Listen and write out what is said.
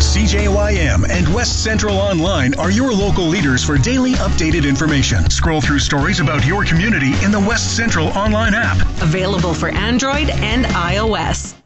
CJYM and West Central Online are your local leaders for daily updated information. Scroll through stories about your community in the West Central Online app. Available for Android and iOS.